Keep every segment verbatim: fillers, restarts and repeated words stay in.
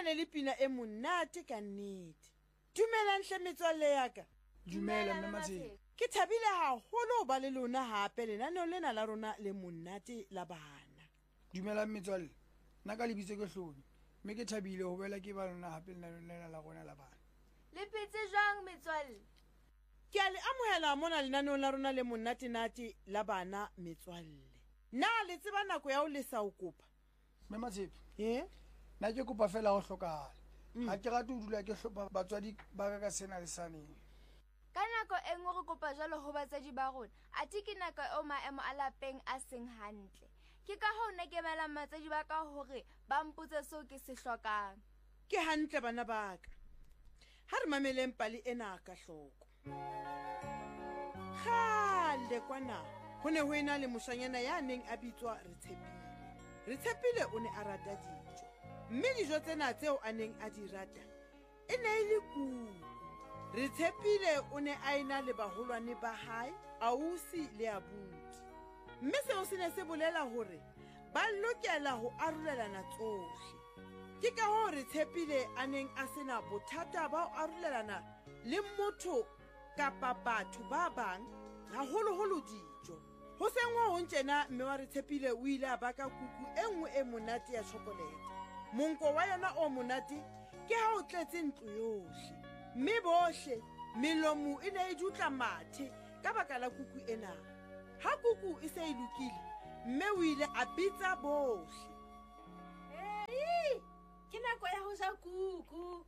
ne le pina e monate ka nnete. Dumelang hle metswalle ya ka. Dumela mme Matshepe. Ke thabile haholo ho ba le lona hape lenaneo lena la rona le monate la bana. Dumelang metswalle. Nna ka lebitso ke Hloni. Mme ke thabile ho boela ke ba lona hape lenaneong lena la rona la bana. Le phetse jwang metswalle? Ke a le amohela mona lenaneong la rona le monate-nate la bana metswalle. Na le tseba nako ya ho lesa ho kopa? Mme Matshepe. Eh? Na ke kopa fela ho hlokahala. Ha ke rate ho dula ke hlopa batswadi ba ka ka sena le saneng. Ka nako e nngwe re kopa jwalo ho batswadi ba rona. Ati ke nako eo maemo a lapeng a seng hantle. Ke ka hoo nna ke bela batswadi ba ka hore ba mpotse seo ke se hlokang. Ke hantle bana ba ka. Ha re mameleng pale ena ka hloko. Kgale kwana ho ne ho ena le moshanyana ya neng a bitswa Retshepile. Retshepile o ne a rata dijo. Mme dijo tsena tseo a neng a di rata e ne e le kuku. Retshepile o ne a ena le baholwane ba hae, ausi le abuti. Mme seo se ne se bolela hore ba lokela ho arolelana tsohle. Ke ka hoo Retshepile a neng a sena bothata ba ho arolelana le motho kapa batho ba bang haholoholo dijo. Ho sengwa ho ntjena mme wa Retshepile o ile a baka kuku e nngwe e monate ya chocolate. Monko wa yona o monate ke ha o tletse ntlo yohle. Mme bohle melomo e ne e dutla mathe ka baka la kuku ena. Ha kuku e se e lokile, mme o ile a bitsa bohle. Hei, ke nako ya ho ja kuku.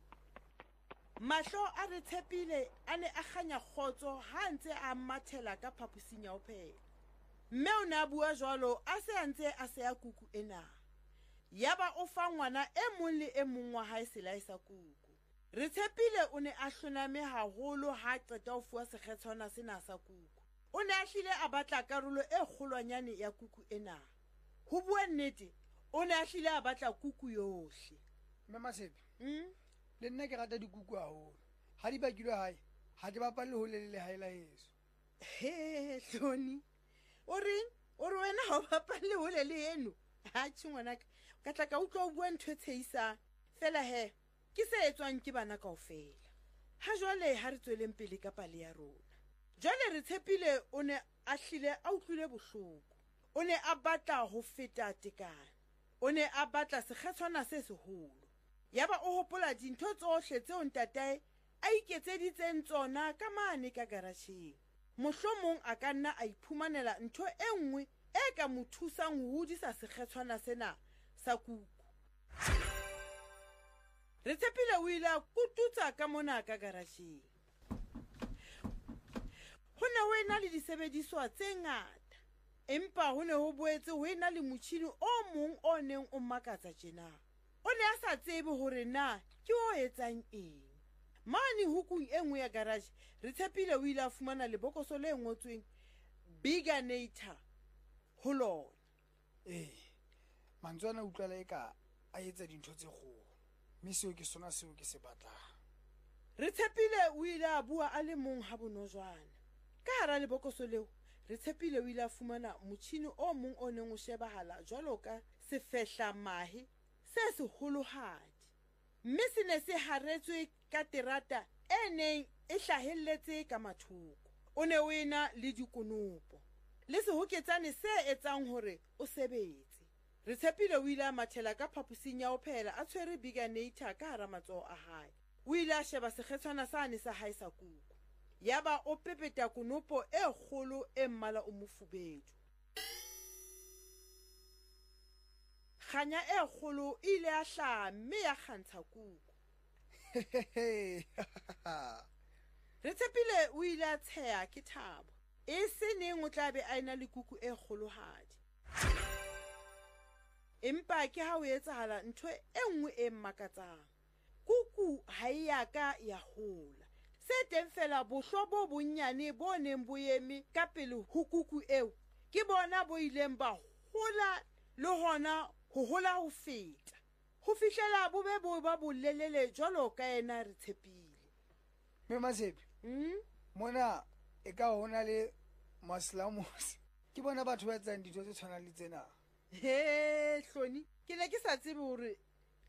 Mahlo a Retshepile a ne a kganya kgotso ha ntse a mathela ka phaposing ya ho pheha. Mme o ne a bua jwalo a se a ntse a seya kuku ena. Yaba o fa ngwana e mong le e mong wa hae selae sa kuku. Retshepile o ne a hloname haholo ha qeta ho fuwa sekgethwana sena sa kuku. O ne a hlile a batla karolo e kgolwanyane ya kuku ena. Ho bua nnete, o ne a hlile a batla kuku yohle. Mme Matshepe. Mm? Le nna ke rata dikuku haholo. Ha di bakilwe hae, ha ke bapalle ho le le hae la heso. He, Hloni. O reng? O re wena ha o bapalle ho le le eno. Ha tshingwanaka, ka tla ka utlwa o bua ntho e tsheisang. Fela he, ke se etswang ke bana kaofela. Ha jwale ha re tsweleng pele ka pale ya rona. Jwale Retshepile o ne a hlile a utlwile bohloko. O ne a batla ho feta tekano. O ne a batla sekgethwana se seholo. Yaba o hopola dintho tsohle tseo ntatae a iketseditseng tsona ka mane ka garasheng. Mohlomong a ka nna a iphumanela ntho e nngwe e ka mo thusang ho hodisa sekgethwana sena sa kuku. Retshepile o ile a kututsa ka mona ka garasheng. Ho ne ho ena le disebediswa tse ngata, empa ho ne ho boetse ho ena le motjhini o mong o neng o makatsa tjena. O ne a sa tsebe hore na ke o etsang eng. Mane hukung e nngwe ya garage, Retshepile o ile a fumana lebokoso le ngotsweng Biganator ho lona. Eh, mantswe ana utlwala eka a etsa dintho tse kgolo. Mme seo ke sona seo ke se batlang. Retshepile o ile a bua a le mong ha bonojwana. Ka hara lebokoso leo, Retshepile o ile a fumana motjhini o mong o neng o shebahala jwalo ka sefehla mahe se seholohadi. Mme se ne se haretswe ka terata e neng e hlahelletse ka mathoko. O ne o ena le dikonopo le sehoketsane se etsang hore o sebetse. Retshepile o ile a mathela ka phaposing ya ho phehela a tshwere Biganator ka hara matsoho a hae. O ile a sheba sekgethwana sane sa hae sa kuku. Yaba o pepeta konopo e kgolo e mmala o mofubedu. Kganya e kgolo ile a hlaha mme ya kgantsha kuku. Retshepile o ile a tsheha ke thabo. E se neng o tla be a ena le kuku e kgolohadi. Empa ke ha o etsahala ntho e nngwe e mmakatsang. Kuku ha e ya ka ya hola. Se teng fela bohlo bo bonyane bo neng bo eme ka pele ho kuku eo. Ke bona bo ileng ba hola le hona ho hola ho feta. Ho fihlela bo be bo ba bolelele jwalo ka ena Retshepile. Mme Matshepe. Mm? Mona e ka hona le Maslamos. Ke bona batho ba etsang dintho tse tshwanang le tsena. He, Hloni, ke ne ke sa tsebe hore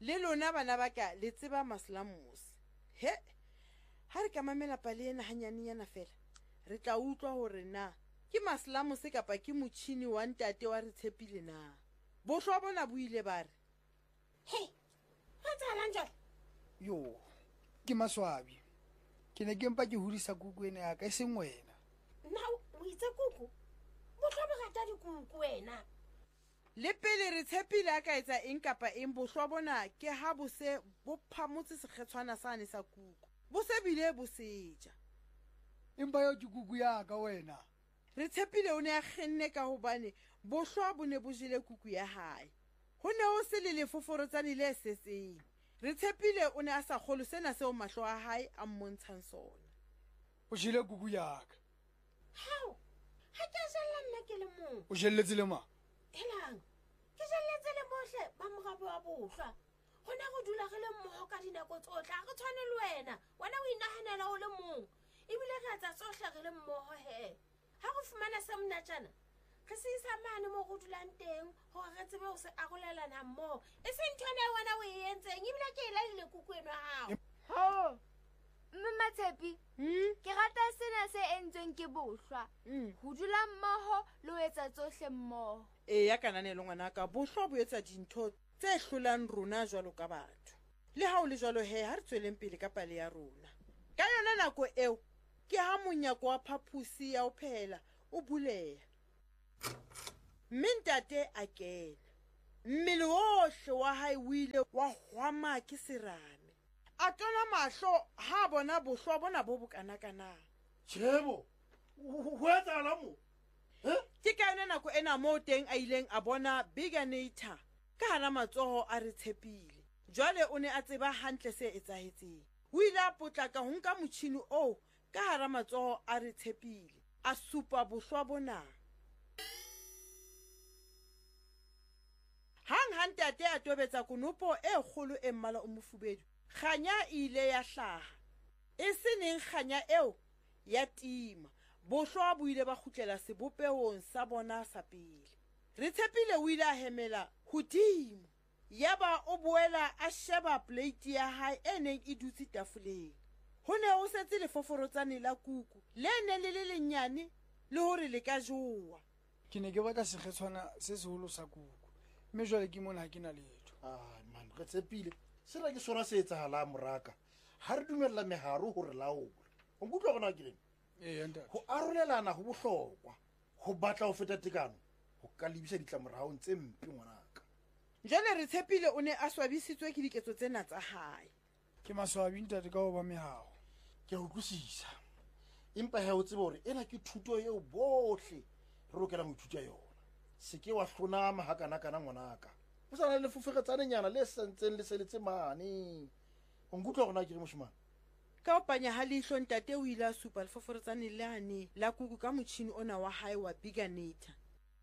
le lona bana ba ka le tseba Maslamos. He, ha re ka mamela pale ena hanyanenyana fela, re tla utlwa hore na ke Maslamos kapa ke motjhini wa ntate wa Retshepile na. Bohlwa bona bo ile ba re, He, ho etsahalang jwale? Yo, ke Maswabi. Ke ne ke mpa ke hodisa kuku ena ya ka, e seng wena. Nna o itse kuku? Bohlwa bo rata dikuku wena. le pele Retshepile a ka etsa eng kapa eng, bohlwa bona ke ha bo se bo phamotse sekgethwana sane sa kuku, bo se bile bo seja. Empa yo ke kuku ya ka wena. Retshepile o ne a kgenne ka hobane bohlwa bo ne bo jele kuku ya hae. Ho ne ho se le lefoforotsane le setseng. Retshepile o ne a sa kgolo sena seo mahlo a hae a mmontshang sona. O jele kuku ya ka. How? Ha ke jella nna ke le mong. O jelletse le ma. Helang. Ke jelletse le bohle ba morabe wa bohlwa. Hona go dula re le mmoho ka dinako tsohle. Ha re tshwane le wena. Wena o inahanela o le mong. Ebile re etsa tsohle re le mmoho he. Ha go fumana se mnatjana, re se isa mane mo go dulang teng hore re tsebe ho se arolelana mmoho. E se ntho ena wena o e entseng ebile ke e laile kuku eno hao. Ho, mme Matshepi, Hmm? ke rata sena se entsweng ke bohlwa. Mm. Ho dula mmoho le ho etsa tsohle mmoho. E ya kananelo ngwanaka, bohlwa bo etsa dintho tse hlolang rona jwalo ka batho. Le ha o le jwalo he, ha re tsweleng pele ka pale ya rona. Ka yona nako eo, ke ha monyako wa phaphusi ya ho phela o buleha. Mme ntate a kena. Mmele ohle wa hae o ile wa hwama ke serame. A tona mahlo ha bona bohlwa bona bo bokanakana. Chebo, ho etsahala mo? Ke ka yona nako ena moo teng a ileng a bona Biganator ka hara matsoho a Retshepile. Jwale o ne a tseba hantle se etsahetseng. O ile a potlaka ho nka motjhini oo ka hara matsoho a Retshepile, a supa bohlwa bona. Hang ha ntate a tobetsa konopo e kgolo e mmala o mofubedu, kganya e ile ya hlaha. E se neng kganya eo ya tima. Bohlwa bo ile ba kgutlela sebopehong sa bona sa pele. Retshepile o ile a hemela hodimo. Yaba o boela a sheba plate ya hae e neng e dutse tafoleng. Ho ne ho setse lefoforotsane la kuku le ne le le lenyane le hore le ka jowa. Ke ne ke batla sekgethwana se seholo sa kuku. Mme jwale ke mona ha ke na letho. Ah, man, Retshepile. Sena ke sona se etsahalang moraka. Ha re dumella meharo hore laola. O nkutlwa gona ke reng? Ee ntate. Ho arolelana ho bohlokwa. Ho batla ho feta tekano. Ho ka lebisa ditlamorao tse mpe ngwanaka. Jwale Retshepile o ne a swabisitswe ke diketso tsena tsa hae. Ke Maswabi ntate ka ho ba meharo. Ke a utlwisisa. Empa ha o tsebe hore ena ke thuto eo bohle re lokelang ho ithuta yona. Se ke wa hlonama ha kana kana ngwanaka. O sa na le fufegetsane nyana le sentseng le seletse mane. O nkutlwa gona ke re moshimane. Ka ho panya ha leihlo ntate o ile a supa lefoforotsane lane la kuku ka motjhini ona wa hae wa Biganator.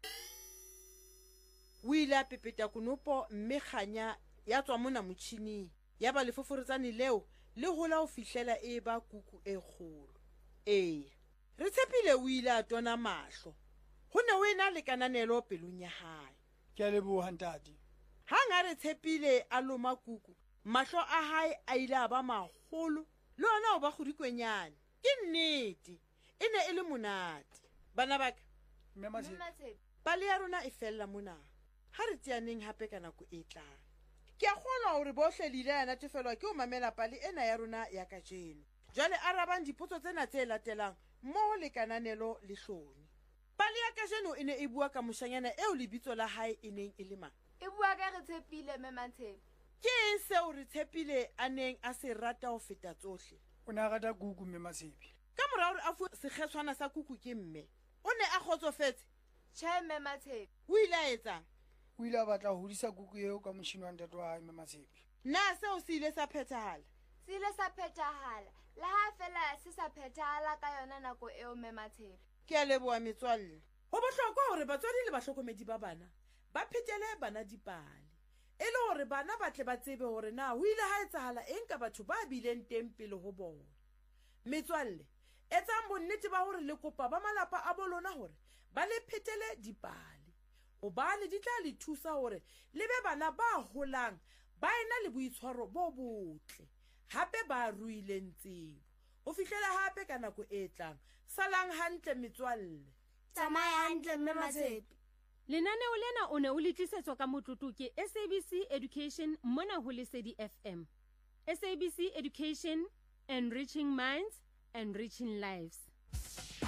O ile a pepeta konopo mme kganya ya tswa mona motjhining. Yaba lefoforotsane leo le hola ho fihlela e ba kuku e kgolo. Ee, Retshepile o ile a tona mahlo. Ho ne ho ena le kananelo pelong ya hae. Ke a leboha ntate. Hang ha Retshepile a loma kuku, mahlo a hae a ile a ba maholo, le ona o ba kgodikwenyane. Ke nnete, e ne e le monate. Bana ba ka, Mme Mme Matshepi. Matshepi, pale ya rona e fella mona. Ha re teaneng hape ka nako e tlang. Ke a kgolwa hore bohle le ile ya natefelwa ke ho mamela pale ena ya rona ya kajeno. Jwale arabang dipotso tsena tse latelang mmoho le kananelo le hlone. Pale ya kajeno e ne e bua ka moshanyana eo lebitso la hae e neng e le mang. e bua ka Retshepile mme Matshepi. Ke eng seo Retshepile a neng a se rata ho feta tsohle? O ne a rata kuku mme Matshepi. Ka mora hore a fuwe sekgethwana sa kuku ke mme, o ne a kgotsofetse. Tjhe mme Matshepi. O ile a etsang? O ile a batla ho hodisa kuku eo ka motjhini wa ntate wa hae mme Matshepi. Na seo se ile sa phethahala? Se ile sa phethahala. Le ha fela se sa phethahala ka yona nako eo mme Matshepi. Ke a leboha metswalle. Ho bohlokwa hore batswadi le bahlokomedi ba bana ba phetele bana dipale. E le hore bana ba tle ba tsebe hore na ho ile ha etsahala eng ka batho ba bileng teng pele ho bona. Metswalle, etsang bonnete ba hore le kopa ba malapa a bolona hore ba le phetele dipale. Hobane di tla le thusa hore le be bana ba holang ba ena le boitshwaro bo botle hape ba ruileng tsebo. Ho fihlela hape ka nako e tlang, salang hantle metswalle. Tsamaya hantle mme Matshepe. Lenaneo lena o ne o le tlisetswa ka motlotlo ke S A B C Education mona ho Lesedi F M. S A B C Education, enriching minds, enriching lives.